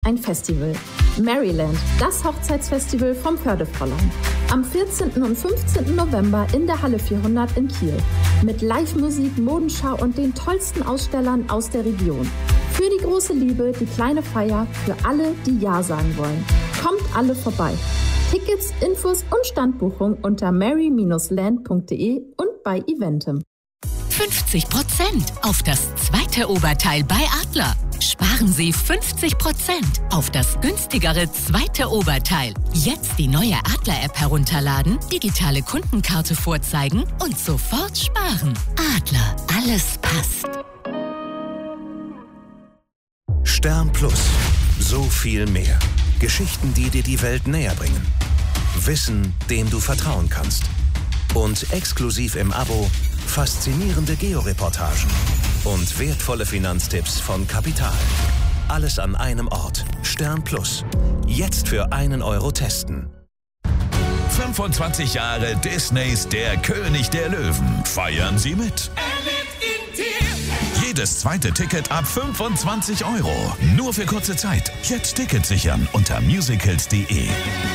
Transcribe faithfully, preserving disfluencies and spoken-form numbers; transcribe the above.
Ein Festival. Maryland, das Hochzeitsfestival vom Fördefräulein. Am vierzehnten und fünfzehnten November in der Halle vierhundert in Kiel. Mit Live-Musik, Modenschau und den tollsten Ausstellern aus der Region. Für die große Liebe, die kleine Feier, für alle, die Ja sagen wollen. Kommt alle vorbei. Tickets, Infos und Standbuchung unter mary Bindestrich land punkt de und bei Eventim. fünfzig Prozent auf das zweite Oberteil bei Adler. Sparen Sie fünfzig Prozent auf das günstigere zweite Oberteil. Jetzt die neue Adler-App herunterladen, digitale Kundenkarte vorzeigen und sofort sparen. Adler, alles passt. Stern Plus. So viel mehr. Geschichten, die dir die Welt näher bringen. Wissen, dem du vertrauen kannst. Und exklusiv im Abo faszinierende Georeportagen und wertvolle Finanztipps von Kapital. Alles an einem Ort. Stern Plus. Jetzt für einen Euro testen. fünfundzwanzig Jahre Disneys Der König der Löwen. Feiern Sie mit. Jedes zweite Ticket ab fünfundzwanzig Euro. Nur für kurze Zeit. Jetzt Ticket sichern unter musicals punkt de.